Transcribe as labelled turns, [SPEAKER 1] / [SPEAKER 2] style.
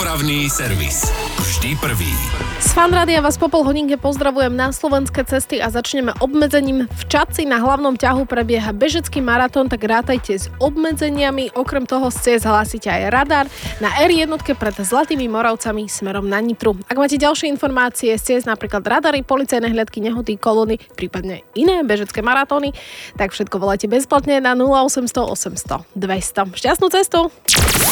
[SPEAKER 1] Dopravný servis. Vždy prvý.
[SPEAKER 2] Z Fanrádia vás po pol hodinke pozdravujem na slovenské cesty a začneme obmedzením. V Čadci na hlavnom ťahu prebieha bežecký maratón, tak rátajte s obmedzeniami. Okrem toho z ciest hlásite aj radar na R1 pred Zlatými Moravcami smerom na Nitru. Ak máte ďalšie informácie z ciest, napríklad radary, policajné hliadky, nehody, kolóny, prípadne iné bežecké maratóny, tak všetko volajte bezplatne na 0800 800 200. Šťastnú cestu!